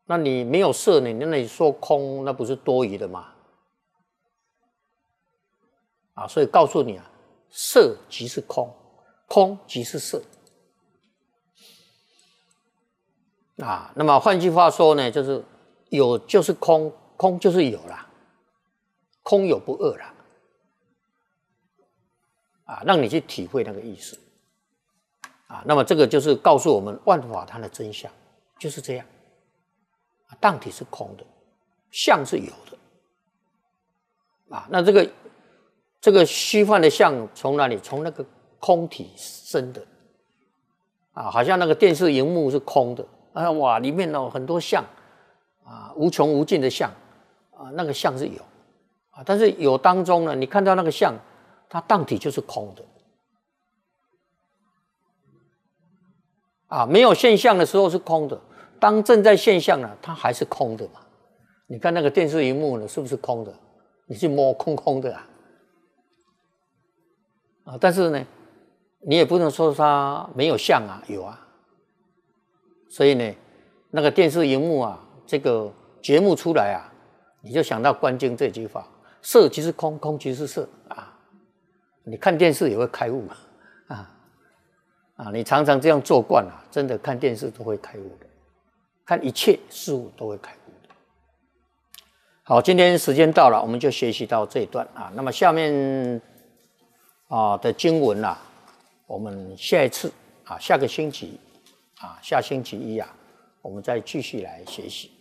那你没有色呢？那你说空，那不是多余的吗？啊，所以告诉你啊，色即是空，空即是色。啊，那么换句话说呢，就是有就是空，空就是有啦，空有不二啦。啊，让你去体会那个意思。啊，那么这个就是告诉我们万法它的真相就是这样。当体是空的，相是有的。啊，那这个虚幻的相从哪里？从那个空体生的。啊，好像那个电视荧幕是空的，啊，哇，里面有很多相，啊，无穷无尽的相，啊，那个相是有，啊，但是有当中呢，你看到那个相，它当体就是空的。啊，没有现象的时候是空的，当正在现象呢，它还是空的嘛。你看那个电视荧幕呢，是不是空的？你去摸，空空的啊。啊，但是呢，你也不能说它没有相啊，有啊。所以呢，那个电视荧幕啊，这个节目出来啊，你就想到观经这句话：色即是空，空即是色啊。你看电视也会开悟嘛，啊，你常常这样做惯了，真的看电视都会开悟的，看一切事物都会开悟的。好，今天时间到了，我们就学习到这一段啊。那么下面的经文啊，我们下一次啊，下个星期啊，下星期一啊，我们再继续来学习。